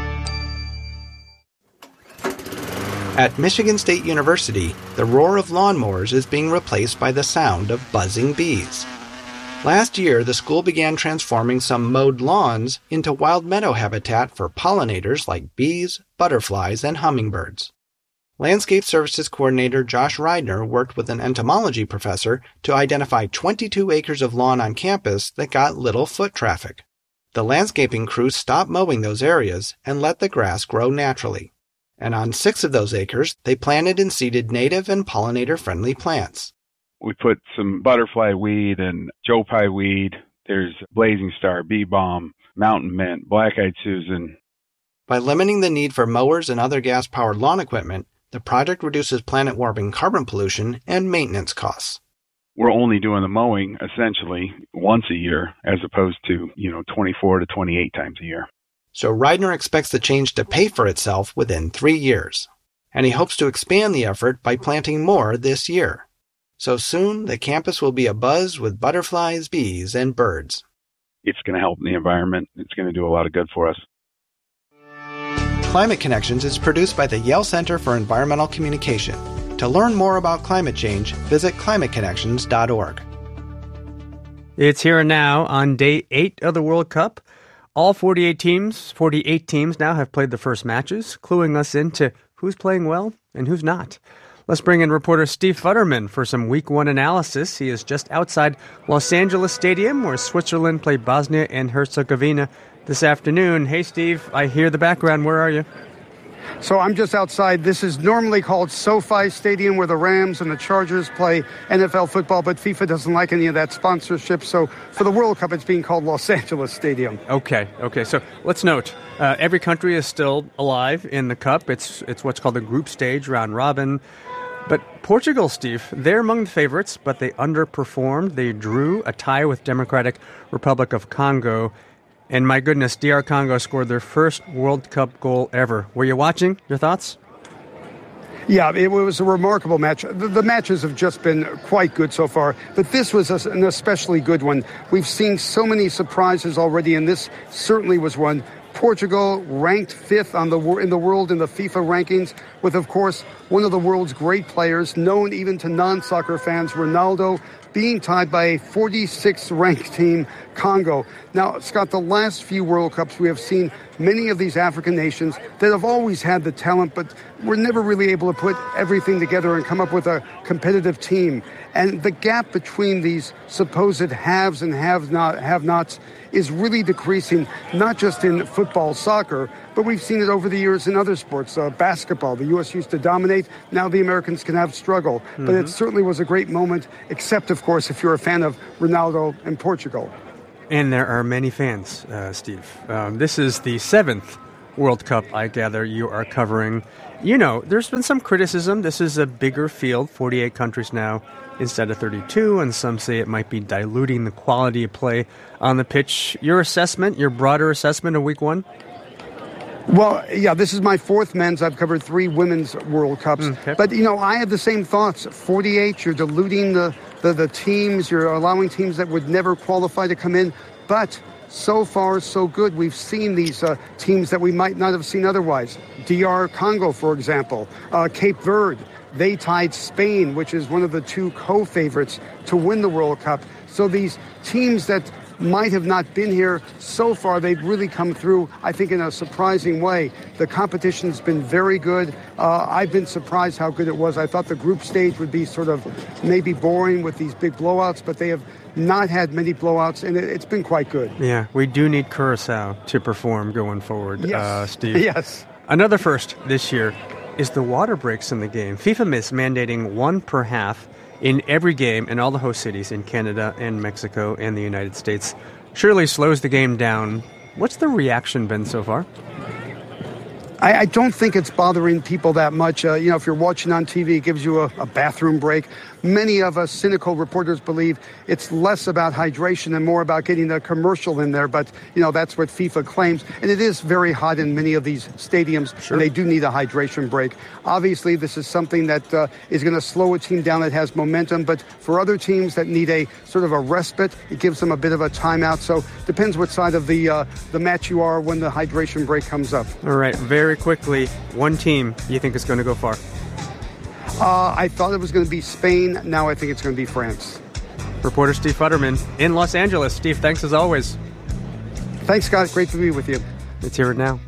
At Michigan State University, the roar of lawnmowers is being replaced by the sound of buzzing bees. Last year, the school began transforming some mowed lawns into wild meadow habitat for pollinators like bees, butterflies, and hummingbirds. Landscape Services Coordinator Josh Reidner worked with an entomology professor to identify twenty-two acres of lawn on campus that got little foot traffic. The landscaping crew stopped mowing those areas and let the grass grow naturally. And on six of those acres, they planted and seeded native and pollinator-friendly plants. We put some butterfly weed and Joe Pye weed. There's blazing star, bee balm, mountain mint, black-eyed Susan. By limiting the need for mowers and other gas-powered lawn equipment, the project reduces planet-warming carbon pollution and maintenance costs. We're only doing the mowing, essentially, once a year, as opposed to, you know, twenty-four to twenty-eight times a year. So Reidner expects the change to pay for itself within three years. And he hopes to expand the effort by planting more this year. So soon, the campus will be abuzz with butterflies, bees, and birds. It's going to help the environment. It's going to do a lot of good for us. Climate Connections is produced by the Yale Center for Environmental Communication. To learn more about climate change, visit climate connections dot org. It's Here and Now on day eight of the World Cup. All forty-eight teams, forty-eight teams now have played the first matches, cluing us into who's playing well and who's not. Let's bring in reporter Steve Futterman for some Week One analysis. He is just outside Los Angeles Stadium, where Switzerland play Bosnia and Herzegovina this afternoon. Hey, Steve, I hear the background. Where are you? So I'm just outside. This is normally called SoFi Stadium, where the Rams and the Chargers play N F L football, but FIFA doesn't like any of that sponsorship. So for the World Cup, it's being called Los Angeles Stadium. Okay, okay. So let's note, uh, every country is still alive in the Cup. It's it's what's called the group stage, round robin. But Portugal, Steve, they're among the favorites, but they underperformed. They drew a tie with Democratic Republic of Congo. And my goodness, D R Congo scored their first World Cup goal ever. Were you watching? Your thoughts? Yeah, it was a remarkable match. The, the matches have just been quite good so far, but this was a, an especially good one. We've seen so many surprises already, and this certainly was one. Portugal ranked fifth on the in the world in the FIFA rankings, with, of course, one of the world's great players, known even to non-soccer fans, Ronaldo, being tied by a forty-sixth ranked team, Congo. Now, Scott, the last few World Cups, we have seen many of these African nations that have always had the talent, but were never really able to put everything together and come up with a competitive team. And the gap between these supposed haves and have-not, have-nots is really decreasing, not just in football, soccer, but we've seen it over the years in other sports. Uh, basketball, the U S used to dominate. Now the Americans can have struggle. Mm-hmm. But it certainly was a great moment, except, of course, if you're a fan of Ronaldo in Portugal. And there are many fans, uh, Steve. Um, this is the seventh World Cup, I gather, you are covering. You know, there's been some criticism. This is a bigger field, forty-eight countries now instead of thirty-two, and some say it might be diluting the quality of play on the pitch. Your assessment, your broader assessment of week one? Well, yeah, this is my fourth men's. I've covered three women's World Cups. Okay. But, you know, I have the same thoughts. forty-eight, you're diluting the, the, the teams. You're allowing teams that would never qualify to come in. But so far, so good. We've seen these uh, teams that we might not have seen otherwise. D R Congo, for example. Uh, Cape Verde. They tied Spain, which is one of the two co-favorites to win the World Cup. So these teams that might have not been here so far, they've really come through, I think, in a surprising way. The competition's been very good. Uh, I've been surprised how good it was. I thought the group stage would be sort of maybe boring with these big blowouts, but they have not had many blowouts, and it, it's been quite good. Yeah, we do need Curaçao to perform going forward, yes. uh, Steve. Yes. Another first this year is the water breaks in the game. FIFA is mandating one per half in every game in all the host cities in Canada and Mexico and the United States. Surely slows the game down. What's the reaction been so far? I, I don't think it's bothering people that much. Uh, you know, if you're watching on T V, it gives you a, a bathroom break. Many of us cynical reporters believe it's less about hydration and more about getting a commercial in there. But, you know, that's what FIFA claims. And it is very hot in many of these stadiums, sure. And they do need a hydration break. Obviously, this is something that uh, is going to slow a team down that has momentum. But for other teams that need a sort of a respite, it gives them a bit of a timeout. So depends what side of the, uh, the match you are when the hydration break comes up. All right, very quickly, one team you think is going to go far? Uh, I thought it was going to be Spain. Now I think it's going to be France. Reporter Steve Futterman in Los Angeles. Steve, thanks as always. Thanks, Scott. Great to be with you. Let's hear it now.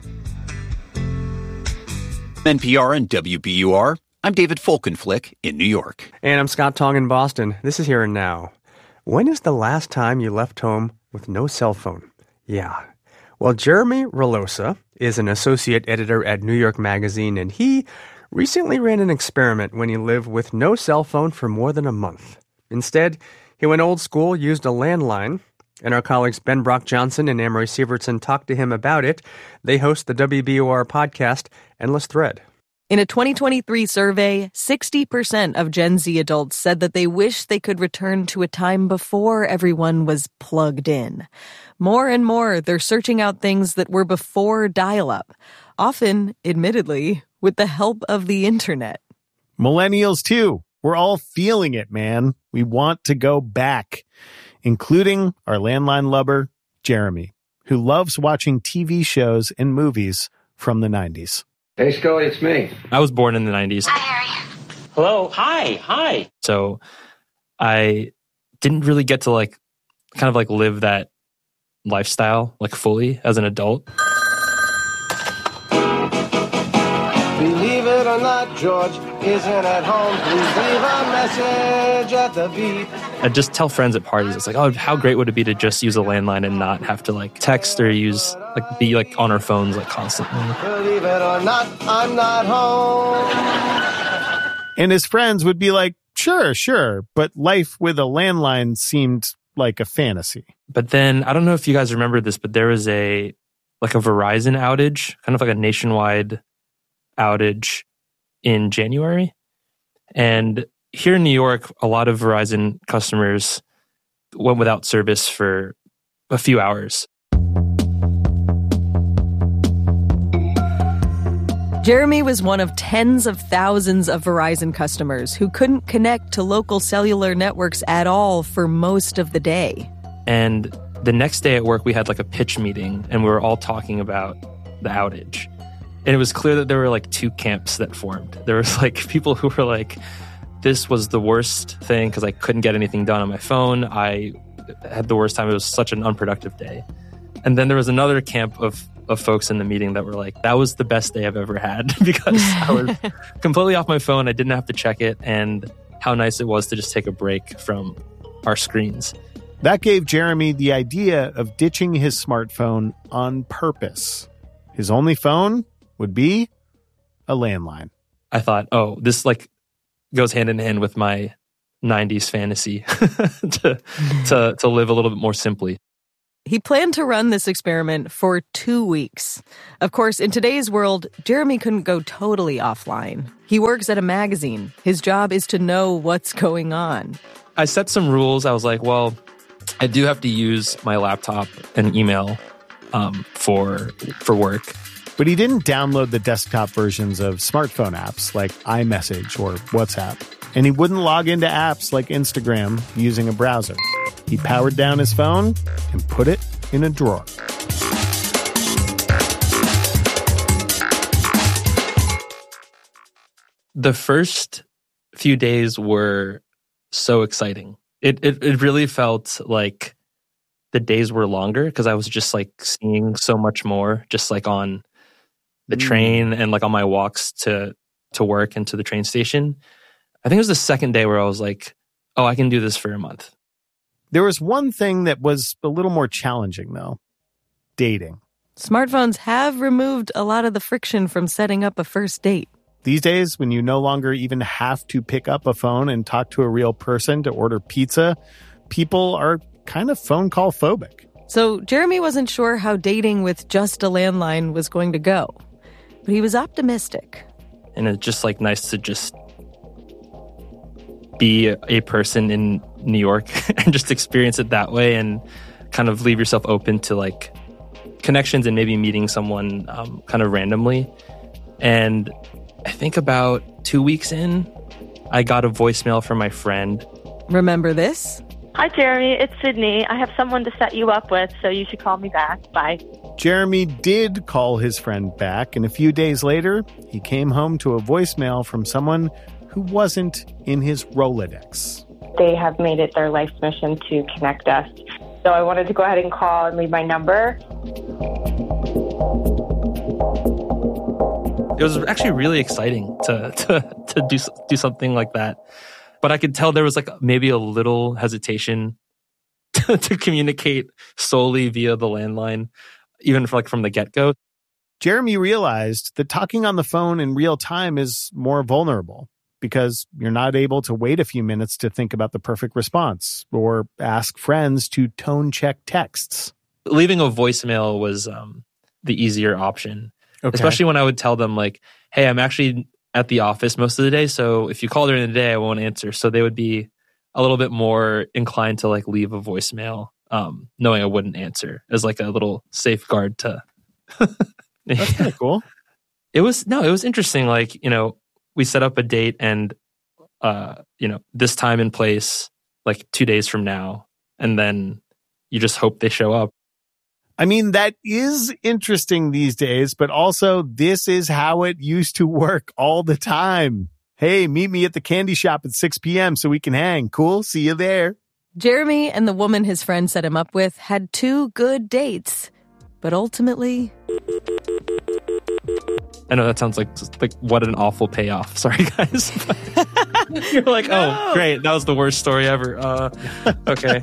N P R and W B U R. I'm David Folkenflik in New York. And I'm Scott Tong in Boston. This is Here and Now. When is the last time you left home with no cell phone? Yeah. Well, Jeremy Relosa is an associate editor at New York Magazine, and he recently ran an experiment when he lived with no cell phone for more than a month. Instead, he went old school, used a landline, and our colleagues Ben Brock Johnson and Amory Sievertson talked to him about it. They host the W B U R podcast, Endless Thread. In a twenty twenty-three survey, sixty percent of Gen Z adults said that they wish they could return to a time before everyone was plugged in. More and more, they're searching out things that were before dial-up, often, admittedly, with the help of the internet. Millennials, too. We're all feeling it, man. We want to go back, including our landline lover, Jeremy, who loves watching T V shows and movies from the nineties. Hey, Scully, it's me. I was born in the nineties. Hi, Harry. Hello. Hi. Hi. So I didn't really get to, like, kind of, like, live that lifestyle, like, fully as an adult. Believe it or not, George isn't at home. Please leave a message at the beep. I just tell friends at parties, it's like, oh, how great would it be to just use a landline and not have to, like, text or use, like, be, like, on our phones, like, constantly. Believe it or not, I'm not home. And his friends would be like, sure, sure, but life with a landline seemed like a fantasy. But then, I don't know if you guys remember this, but there was a, like, a Verizon outage, kind of like a nationwide outage in January. And here in New York, a lot of Verizon customers went without service for a few hours. Jeremy was one of tens of thousands of Verizon customers who couldn't connect to local cellular networks at all for most of the day. And the next day at work, we had like a pitch meeting and we were all talking about the outage. And it was clear that there were like two camps that formed. There was like people who were like, this was the worst thing because I couldn't get anything done on my phone. I had the worst time. It was such an unproductive day. And then there was another camp of, of folks in the meeting that were like, that was the best day I've ever had because I was completely off my phone. I didn't have to check it. And how nice it was to just take a break from our screens. That gave Jeremy the idea of ditching his smartphone on purpose. His only phone would be a landline. I thought, oh, this like goes hand in hand with my nineties fantasy to, to, to live a little bit more simply. He planned to run this experiment for two weeks. Of course, in today's world, Jeremy couldn't go totally offline. He works at a magazine. His job is to know what's going on. I set some rules. I was like, well, I do have to use my laptop and email um, for for work. But he didn't download the desktop versions of smartphone apps like iMessage or WhatsApp. And he wouldn't log into apps like Instagram using a browser. He powered down his phone and put it in a drawer. The first few days were so exciting. It it, it really felt like the days were longer because I was just like seeing so much more just like on the mm. train and like on my walks to to work and to the train station. I think it was the second day where I was like, oh, I can do this for a month. There was one thing that was a little more challenging, though. Dating. Smartphones have removed a lot of the friction from setting up a first date. These days, when you no longer even have to pick up a phone and talk to a real person to order pizza, people are kind of phone call phobic. So Jeremy wasn't sure how dating with just a landline was going to go, but he was optimistic. And it's just like nice to just be a person in New York and just experience it that way and kind of leave yourself open to like connections and maybe meeting someone um, kind of randomly. And I think about two weeks in, I got a voicemail from my friend. Remember this? Hi, Jeremy. It's Sydney. I have someone to set you up with, so you should call me back. Bye. Jeremy did call his friend back, and a few days later, he came home to a voicemail from someone who wasn't in his Rolodex. They have made it their life's mission to connect us. So I wanted to go ahead and call and leave my number. It was actually really exciting to to, to do do something like that. But I could tell there was like maybe a little hesitation to, to communicate solely via the landline, even for like from the get-go. Jeremy realized that talking on the phone in real time is more vulnerable because you're not able to wait a few minutes to think about the perfect response or ask friends to tone check texts. Leaving a voicemail was um, the easier option, okay. Especially when I would tell them like, hey, I'm actually at the office most of the day, so if you call during the day, I won't answer. So they would be a little bit more inclined to like leave a voicemail, um, knowing I wouldn't answer as like a little safeguard to. That's kind of cool. It was no, it was interesting. Like, you know, we set up a date and, uh, you know, this time and place, like two days from now, and then you just hope they show up. I mean, that is interesting these days, but also this is how it used to work all the time. Hey, meet me at the candy shop at six p.m. so we can hang. Cool. See you there. Jeremy and the woman his friend set him up with had two good dates, but ultimately... I know that sounds like like what an awful payoff. Sorry, guys. You're like, no. Oh, great. That was the worst story ever. Uh, okay.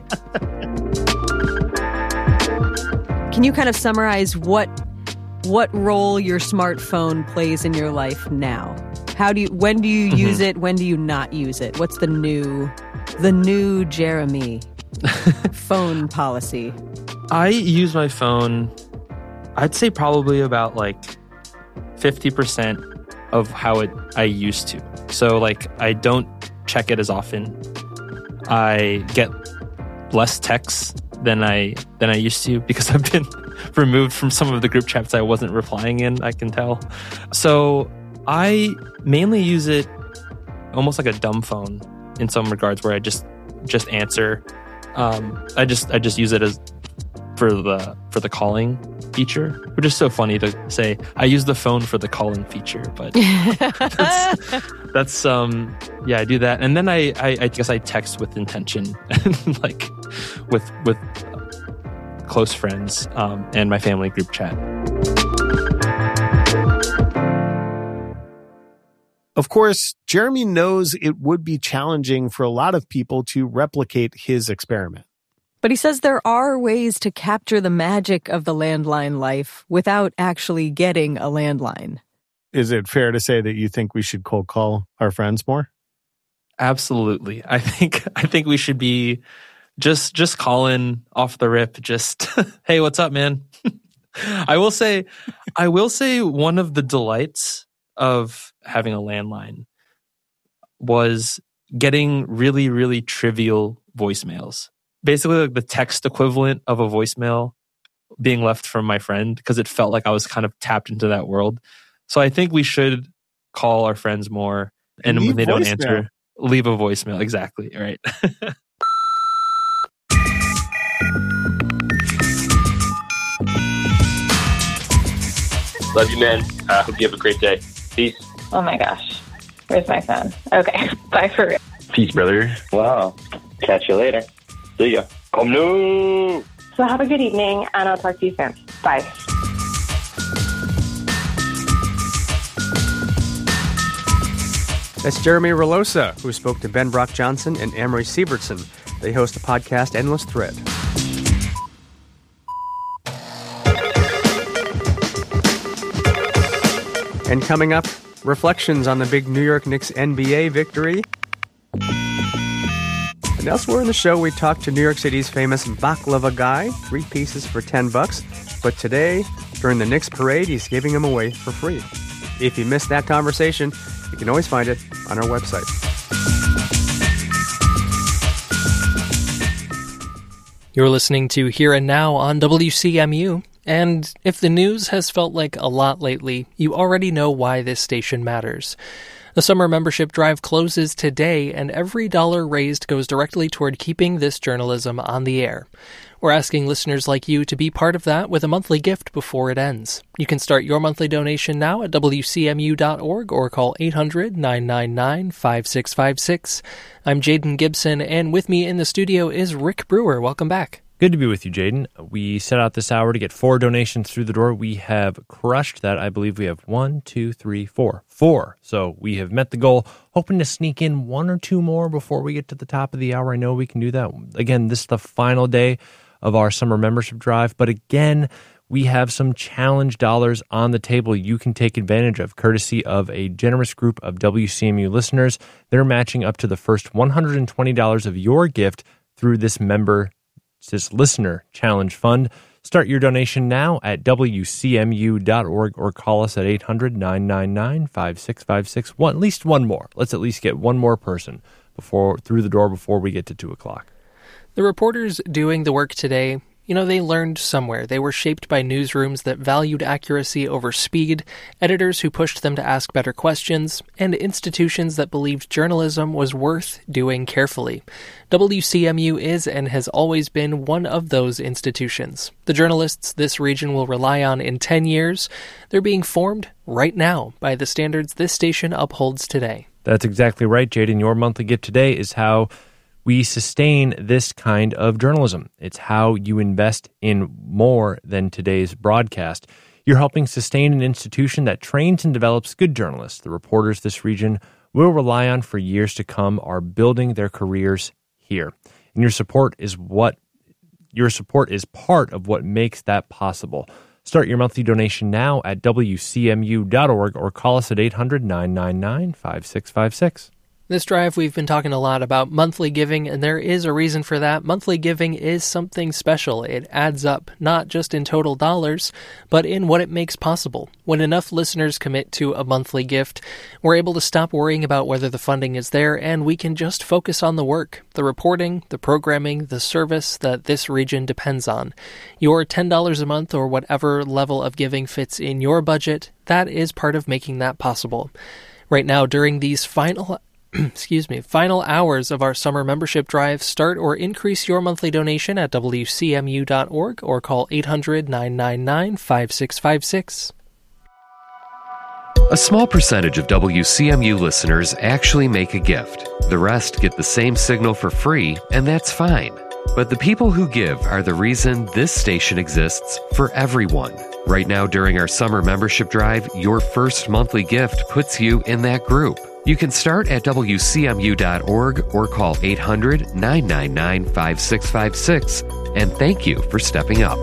Can you kind of summarize what what role your smartphone plays in your life now? How do you when do you mm-hmm. use it? When do you not use it? What's the new the new Jeremy phone policy? I use my phone, I'd say probably about like fifty percent of how it I used to. So like I don't check it as often. I get less texts than I than I used to because I've been removed from some of the group chats I wasn't replying in, I can tell. So I mainly use it almost like a dumb phone in some regards where I just just answer. Um, I just I just use it as for the for the calling feature, which is so funny to say. I use the phone for the calling feature, but that's, that's um yeah, I do that, and then I, I I guess I text with intention, like with with close friends um, and my family group chat. Of course, Jeremy knows it would be challenging for a lot of people to replicate his experiment. But he says there are ways to capture the magic of the landline life without actually getting a landline. Is it fair to say that you think we should cold call our friends more? Absolutely. I think I think we should be just just calling off the rip. Just, hey, what's up, man? I will say, I will say one of the delights of having a landline was getting really, really trivial voicemails. Basically, like the text equivalent of a voicemail being left from my friend, because it felt like I was kind of tapped into that world. So I think we should call our friends more, and leave when they don't voicemail. answer, leave a voicemail. Exactly, right. Love you, man. I uh, hope you have a great day. Peace. Oh my gosh. Where's my phone? Okay. Bye for real. Peace, brother. Wow. Catch you later. See ya. Oh, no. So have a good evening, and I'll talk to you soon. Bye. That's Jeremy Relosa, who spoke to Ben Brock Johnson and Amory Siebertson. They host the podcast Endless Thread. And coming up, reflections on the big New York Knicks N B A victory. And elsewhere in the show, we talked to New York City's famous baklava guy, three pieces for ten bucks. But today, during the Knicks parade, he's giving them away for free. If you missed that conversation, you can always find it on our website. You're listening to Here and Now on W C M U. And if the news has felt like a lot lately, you already know why this station matters. The summer membership drive closes today, and every dollar raised goes directly toward keeping this journalism on the air. We're asking listeners like you to be part of that with a monthly gift before it ends. You can start your monthly donation now at W C M U dot org or call eight hundred, nine nine nine, five six five six. I'm Jaden Gibson, and with me in the studio is Rick Brewer. Welcome back. Good to be with you, Jaden. We set out this hour to get four donations through the door. We have crushed that. I believe we have one, two, three, four. Four. So we have met the goal, hoping to sneak in one or two more before we get to the top of the hour. I know we can do that. Again, this is the final day of our summer membership drive. But again, we have some challenge dollars on the table you can take advantage of, courtesy of a generous group of W C M U listeners. They're matching up to the first one hundred twenty dollars of your gift through this member this listener challenge fund. Start your donation now at W C M U dot org or call us at eight hundred, nine nine nine, five six five six. One, at least one more. Let's at least get one more person before through the door before we get to two o'clock. The reporters doing the work today, you know, they learned somewhere. They were shaped by newsrooms that valued accuracy over speed, editors who pushed them to ask better questions, and institutions that believed journalism was worth doing carefully. W C M U is and has always been one of those institutions. The journalists this region will rely on in ten years, they're being formed right now by the standards this station upholds today. That's exactly right, Jaden. Your monthly gift today is how we sustain this kind of journalism. It's how you invest in more than today's broadcast. You're helping sustain an institution that trains and develops good journalists. The reporters this region will rely on for years to come are building their careers here. And your support is what your support is part of what makes that possible. Start your monthly donation now at W C M U dot org or call us at eight hundred, nine nine nine, five six five six. This drive, we've been talking a lot about monthly giving, and there is a reason for that. Monthly giving is something special. It adds up, not just in total dollars, but in what it makes possible. When enough listeners commit to a monthly gift, we're able to stop worrying about whether the funding is there, and we can just focus on the work, the reporting, the programming, the service that this region depends on. Your ten dollars a month or whatever level of giving fits in your budget, that is part of making that possible. Right now, during these final excuse me, final hours of our summer membership drive. Start or increase your monthly donation at W C M U dot org or call eight hundred, nine nine nine, five six five six. A small percentage of W C M U listeners actually make a gift. The rest get the same signal for free, and that's fine. But the people who give are the reason this station exists for everyone. Right now, during our summer membership drive, your first monthly gift puts you in that group. You can start at W C M U dot org or call eight hundred, nine nine nine, five six five six. And thank you for stepping up.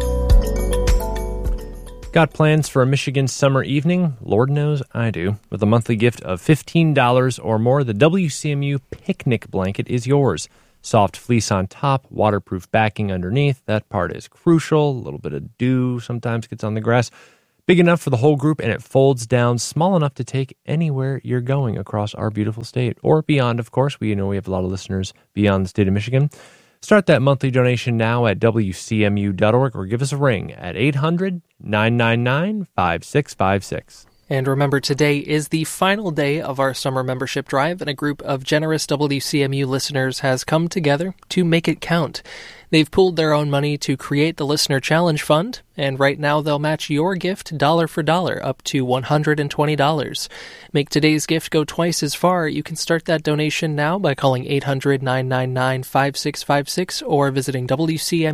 Got plans for a Michigan summer evening? Lord knows I do. With a monthly gift of fifteen dollars or more, the W C M U picnic blanket is yours. Soft fleece on top, waterproof backing underneath. That part is crucial. A little bit of dew sometimes gets on the grass. Big enough for the whole group, and it folds down small enough to take anywhere you're going across our beautiful state. Or beyond, of course. We know we have a lot of listeners beyond the state of Michigan. Start that monthly donation now at W C M U dot org or give us a ring at eight hundred, nine nine nine, five six five six. And remember, today is the final day of our summer membership drive, and a group of generous W C M U listeners has come together to make it count. They've pooled their own money to create the Listener Challenge Fund, and right now they'll match your gift dollar for dollar up to one hundred twenty dollars. Make today's gift go twice as far. You can start that donation now by calling eight hundred, nine nine nine, five six five six or visiting W C M